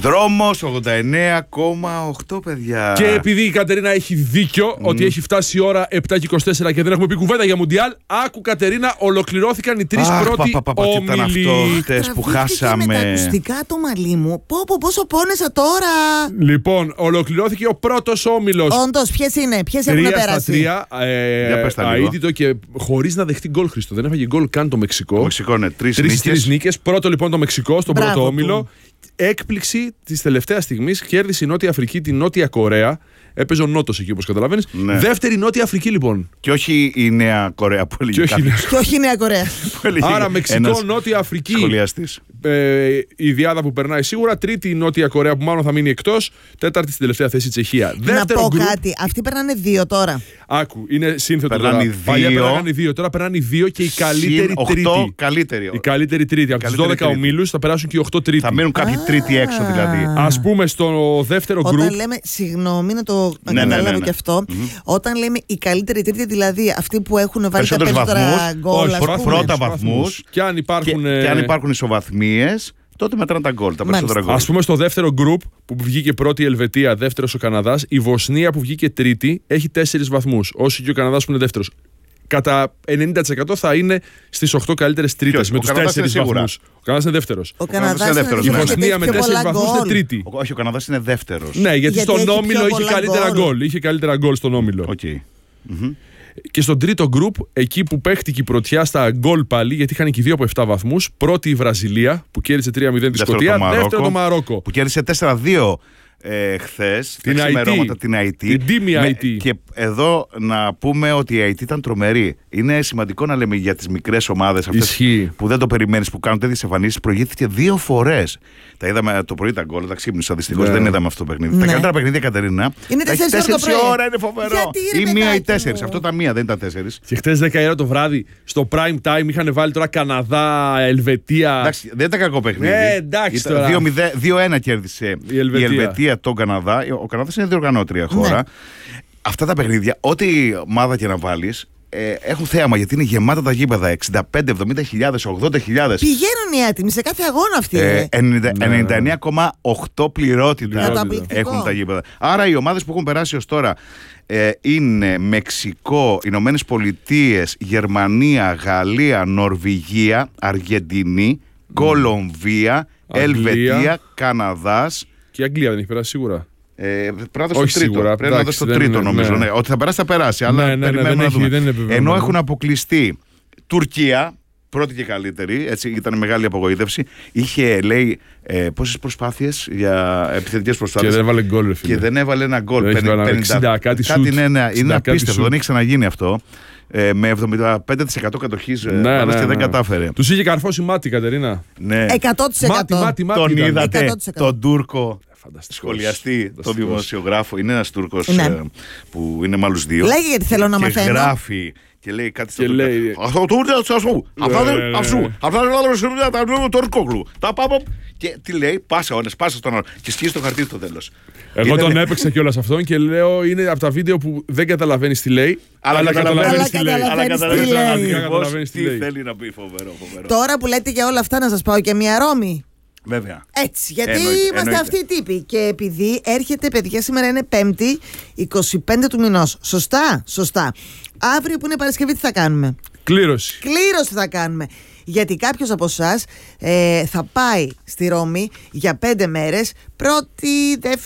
Δρόμος 89,8 παιδιά. Και επειδή η Κατερίνα έχει δίκιο ότι έχει φτάσει η ώρα 7 και 24 και δεν έχουμε πει κουβέντα για Μουντιάλ, άκου Κατερίνα, ολοκληρώθηκαν οι τρεις πρώτοι όμιλοι. Τι ήταν αυτό χτες που χάσαμε. Με τα ακουστικά το μαλλί μου. Πόσο πόνεσα τώρα. Λοιπόν, ολοκληρώθηκε ο πρώτος όμιλος. Όντως, ποιες έχουν πέρασει? 3-3. Αίτητο και χωρίς να δεχτεί γκολ, Χρήστο. Δεν έφαγε γκολ καν το Μεξικό. Το Μεξικό είναι τρεις νίκες. Πρώτο λοιπόν το Μεξικό στον πρώτο όμιλο. Έκπληξη της τελευταίας στιγμής, κέρδισε η Νότια Αφρική την Νότια Κορέα. Έπαιζε ο Νότος εκεί, όπως καταλαβαίνεις. Ναι. Δεύτερη Νότια Αφρική λοιπόν. Και όχι η Νέα Κορέα που έλεγε. Και όχι η Νέα Κορέα. Άρα Μεξικό, Νότια Αφρική. Σχολιαστής. Η διάδα που περνάει σίγουρα. Τρίτη η Νότια Κορέα που μάλλον θα μείνει εκτός. Τέταρτη στην τελευταία θέση η Τσεχία. Να πω κάτι. Αυτοί περνάνε 2 τώρα. Άκου, είναι σύνθετο. Περνάνε 2. Παλιά περνάνε 2. Τώρα περνάνε 2 και η καλύτερη τρίτη. Καλύτερη. Η καλύτερη τρίτη. Από τους 12 ομίλους θα περάσουν και οι 8 τρίτη. Θα μείνουν κάποιοι τρίτοι έξω δηλαδή. Ας πούμε στο δεύτερο γκρουπ. Όταν λέμε, συγγνώμη να το καταλάβω και αυτό, όταν λέμε η καλύτερη τρίτη, δηλαδή αυτοί που έχουν βάλει τα περισσότερα γκολ, πρώτα βαθμούς. Και αν υπάρχουν ισοβαθμίες, τότε μετράνε τα γκολ. Ας πούμε στο δεύτερο γκρουπ που βγήκε πρώτη η Ελβετία, δεύτερος ο Καναδάς, η Βοσνία που βγήκε τρίτη έχει 4 βαθμούς. Όσο και ο Καναδάς που είναι δεύτερος. Κατά 90% θα είναι στις 8 καλύτερες τρίτες με τους 4 βαθμούς. Ο Καναδάς είναι δεύτερος. Ο Καναδάς είναι δεύτερος. Η Βοσνία με 4 βαθμούς είναι τρίτη. Όχι, ο Καναδάς είναι δεύτερος. Ναι, γιατί στον όμιλο είχε καλύτερα γκολ. Είχε καλύτερα γκολ στον όμιλο. Και στον τρίτο γκρουπ, εκεί που παίχτηκε η πρωτιά στα γκολ πάλι, γιατί είχαν και οι δύο από 7 βαθμούς. Πρώτη η Βραζιλία που κέρδισε 3-0 τη Σκωτία. Δεύτερο το Μαρόκο. Που κέρδισε 4-2 χθες. Την Αϊτή. Την τίμη Αϊτή. Και εδώ να πούμε ότι η Αϊτή ήταν τρομερή. Είναι σημαντικό να λέμε για τις μικρές ομάδες αυτές που δεν το περιμένεις, που κάνουν τέτοιες εμφανίσεις. Προηγήθηκε 2 φορές. Τα είδαμε το πρωί τα γκολ, τα ξύπνησα δυστυχώς. Δεν είδαμε αυτό το παιχνίδι. Τα καλύτερα παιχνίδια, Κατερίνα. Είναι 4 ώρα, είναι φοβερό. Ή 1 ή 4. Αυτό τα 1 δεν τα 4. Και χτες 10 ώρα το βράδυ στο prime time είχαν βάλει τώρα Καναδά, Ελβετία. Εντάξει, δεν ήταν κακό παιχνίδι. Εντάξει τώρα. 2-1 κέρδισε η Ελβετία τον Καναδά. Ο Καναδάς είναι διοργανώτρια χώρα. Ναι. Αυτά τα παιχνίδια, ό,τι ομάδα και να βάλεις, έχουν θέαμα γιατί είναι γεμάτα τα γήπεδα. 65-70 χιλιάδες, 80 χιλιάδες. Πηγαίνουν οι άτιμοι σε κάθε αγώνα αυτοί. 99,8 πληρότητα έχουν τα γήπεδα. Άρα οι ομάδες που έχουν περάσει ως τώρα είναι Μεξικό, Ηνωμένες Πολιτείες, Γερμανία, Γαλλία, Νορβηγία, Αργεντινή, Κολομβία, Ελβετία, Καναδάς. Και η Αγγλία δεν έχει περάσει σίγουρα. Πρέπει να δώσει το τρίτο νομίζω. Ναι. Ότι θα περάσει θα περάσει. Αλλά περιμένουμε να δούμε. Ενώ έχουν αποκλειστεί Τουρκία, πρώτη και καλύτερη, έτσι ήταν μεγάλη απογοήτευση. Είχε, λέει, πόσες προσπάθειες για επιθετικές προσπάθειες. Και δεν έβαλε γκολ. Και δεν έβαλε ένα γκολ. 50 κάτι σουτ. Ναι, είναι απίστευτο. Δεν έχει ξαναγίνει αυτό. Με 75% κατοχής δεν κατάφερε. Τους είχε καρφώσει μάτι, Κατερίνα. Ναι. 100%. Μάτι. Τον είδατε, τον Τούρκο σχολιαστή, τον δημοσιογράφο. Είναι ένας Τούρκος που είναι με άλλους δύο. Λέγε γιατί θέλω να μαθαίνω. Και γράφει και λέει κάτι στο Τούρκο. Αυτό το ούτε σου. Αυτά δεν είναι Τούρκογλου. Τα πάμε. Και τι λέει, πάσα στον άλλο. Και σκίζει το χαρτί στο τέλος. Εγώ τον έπαιξα κιόλας αυτόν και λέω είναι από τα βίντεο που δεν καταλαβαίνεις τι λέει. Αλλά καταλαβαίνεις τι λέει. Τι θέλει να πει, φοβερό. Τώρα που λέτε για όλα αυτά, να σας πάω και μια Ρώμη. Βέβαια. Έτσι, γιατί είμαστε αυτοί οι τύποι. Και επειδή έρχεται, παιδιά, σήμερα είναι Πέμπτη, 25 του μηνός. Σωστά. Αύριο που είναι Παρασκευή, τι θα κάνουμε? Κλήρωση θα κάνουμε. Γιατί κάποιος από εσάς θα πάει στη Ρώμη για 5 μέρες, πρώτη, δεύτερη.